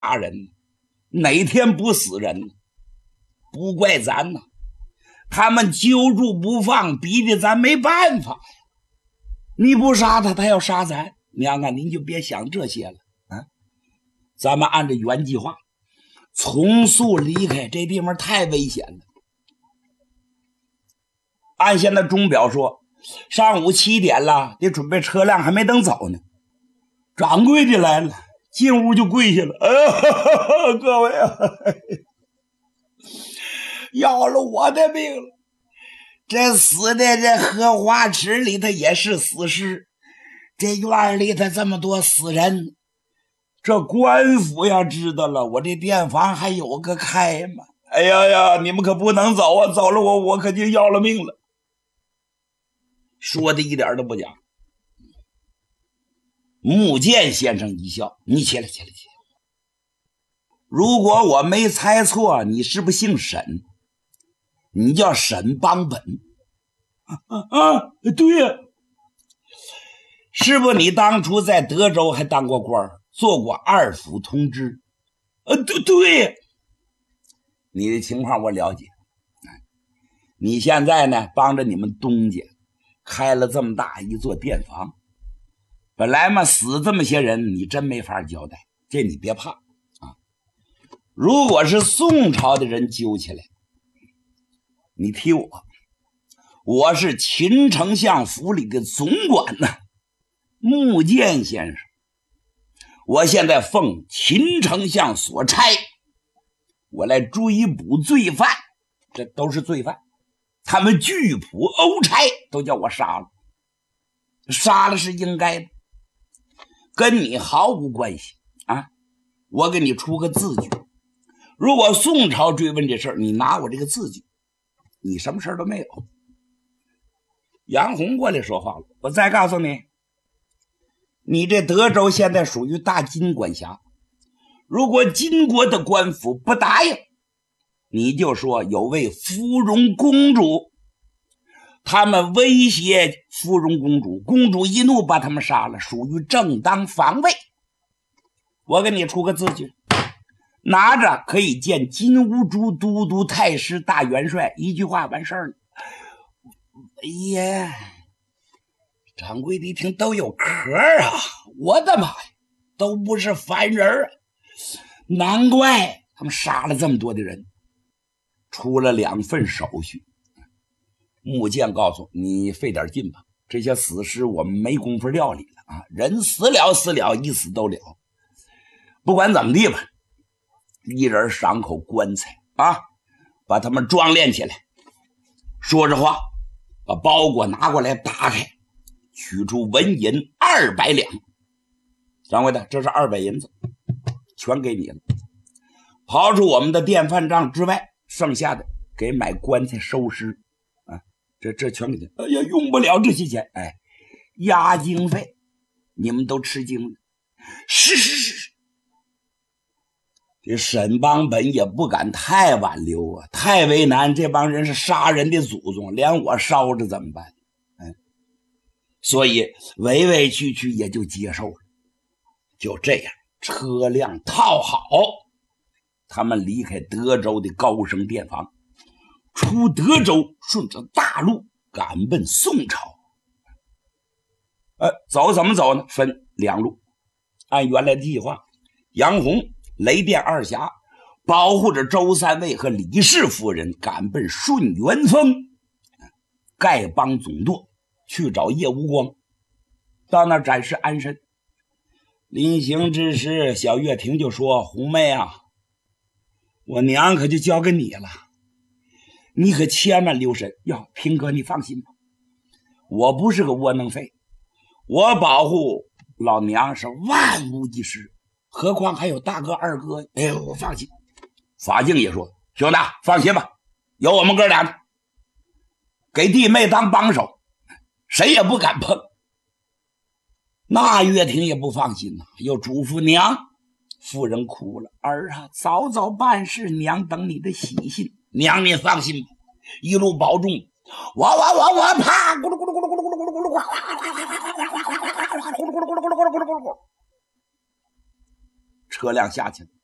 人，哪天不死人？不怪咱呐，他们揪住不放，逼得咱没办法呀。你不杀他，他要杀咱。娘啊，您就别想这些了啊！咱们按照原计划，从速离开这地方，太危险了。按现在钟表说，上午7点了，得准备车辆，还没等走呢。掌柜的来了，进屋就跪下了。各位啊，要了我的命了！这死的这荷花池里头也是死尸，这院里头这么多死人，这官府要知道了，我这店房还有个开吗？哎呀呀，你们可不能走啊！走了我可就要了命了。说的一点都不假。穆剑先生一笑：“你起来。如果我没猜错，你是不是姓沈？你叫沈邦本。对呀。是不是你当初在德州还当过官，做过2府通知？对。你的情况我了解。你现在呢，帮着你们东家开了这么大一座店房，本来嘛死这么些人，你真没法交代，这你别怕啊。如果是宋朝的人揪起来，你提我是秦丞相府里的总管呢，穆剑先生。我现在奉秦丞相所差，我来追捕罪犯，这都是罪犯，他们拒捕殴差，都叫我杀了。杀了是应该的，跟你毫无关系啊！我给你出个字据，如果宋朝追问这事儿，你拿我这个字据，你什么事儿都没有。杨洪过来说话了，我再告诉你，你这德州现在属于大金管辖，如果金国的官府不答应，你就说有位芙蓉公主，他们威胁芙蓉公主，公主一怒把他们杀了，属于正当防卫。我给你出个字据，拿着可以见金兀术都督太师大元帅，一句话完事儿了。哎呀，掌柜的一听都有壳啊！我的妈呀，都不是凡人啊！难怪他们杀了这么多的人。出了2份手续，穆剑告诉你费点劲吧，这些死尸我们没工夫料理了啊！人死了，一死都了。不管怎么地吧，一人赏口棺材啊，把他们装殓起来。说着话，把包裹拿过来打开，取出纹银200两。掌柜的，这是200银子，全给你了。刨出我们的电饭账之外，剩下的给买棺材收尸啊，这全给你。哎呀，用不了这些钱，哎，押经费你们都吃惊了。是。这沈邦本也不敢太挽留啊，太为难，这帮人是杀人的祖宗，连我烧着怎么办？所以委委屈屈也就接受了。就这样，车辆套好，他们离开德州的高升店房，出德州，顺着大路赶奔宋朝。走怎么走呢？分2路。按原来的计划，杨洪、雷电2侠保护着周三位和李氏夫人赶奔顺元峰，丐帮总舵去找叶无光，到那儿展示安身。临行之时，小月婷就说：“红妹啊，我娘可就交给你了，你可千万留神。哟，平哥你放心吧，我不是个窝囊废，我保护老娘是万无一失，何况还有大哥二哥。哎呦，我放心。”法镜也说：“兄弟放心吧，有我们哥俩呢，给弟妹当帮手，谁也不敢碰。”那岳婷也不放心呐，又嘱咐娘。夫人哭了：“儿啊，早早办事，娘等你的喜信。娘你放心吧，一路保重。我啪，咕噜咕噜咕噜咕噜咕噜咕噜咕噜，车辆下去了。